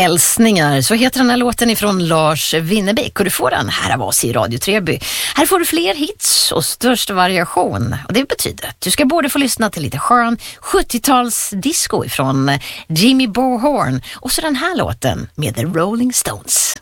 Hälsningar, så heter den här låten ifrån Lars Winnerbäck, och du får den här av oss i Radio Treby. Här får du fler hits och störst variation, och det betyder att du ska både få lyssna till lite skön 70-tals disco ifrån Jimmy Bohorn och så den här låten med The Rolling Stones.